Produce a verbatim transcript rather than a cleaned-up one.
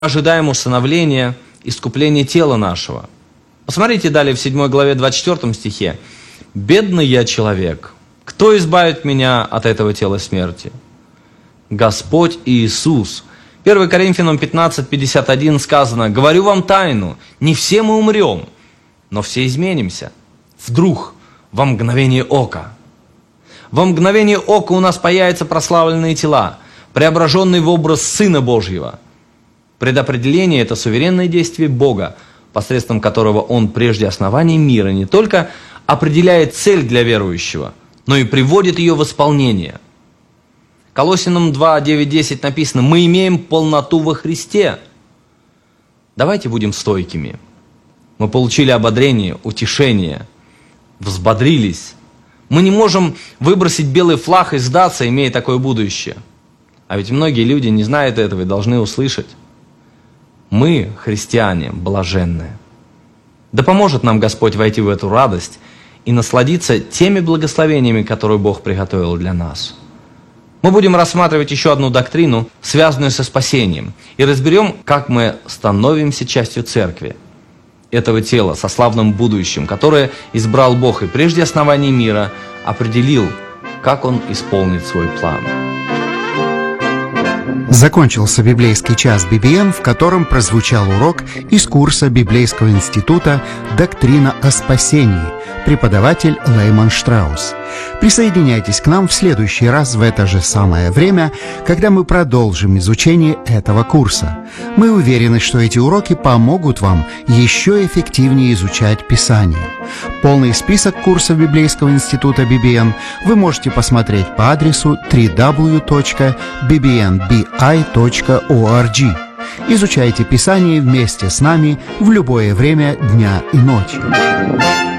ожидаем усыновления, искупления тела нашего. Посмотрите далее в седьмой главе двадцать четвёртом стихе. «Бедный я человек, кто избавит меня от этого тела смерти? Господь Иисус». первое Коринфянам пятнадцать пятьдесят один сказано: «Говорю вам тайну, не все мы умрем, но все изменимся. Вдруг, во мгновение ока». Во мгновение ока у нас появятся прославленные тела, преображенные в образ Сына Божьего. Предопределение – это суверенное действие Бога, посредством которого Он прежде основания мира не только определяет цель для верующего, но и приводит ее в исполнение. Колоссянам два, девять, десять написано: «Мы имеем полноту во Христе». Давайте будем стойкими. Мы получили ободрение, утешение, взбодрились. Мы не можем выбросить белый флаг и сдаться, имея такое будущее. А ведь многие люди не знают этого и должны услышать. Мы, христиане, блаженные. Да поможет нам Господь войти в эту радость и насладиться теми благословениями, которые Бог приготовил для нас. Мы будем рассматривать еще одну доктрину, связанную со спасением, и разберем, как мы становимся частью церкви, этого тела со славным будущим, которое избрал Бог и прежде основания мира определил, как Он исполнит свой план. Закончился библейский час би би эн, в котором прозвучал урок из курса Библейского института «Доктрина о спасении», преподаватель Лейман Штраус. Присоединяйтесь к нам в следующий раз в это же самое время, когда мы продолжим изучение этого курса. Мы уверены, что эти уроки помогут вам еще эффективнее изучать Писание. Полный список курсов Библейского института би би эн вы можете посмотреть по адресу дабл ю дабл ю дабл ю точка би би эн би ай точка орг. Изучайте Писание вместе с нами в любое время дня и ночи.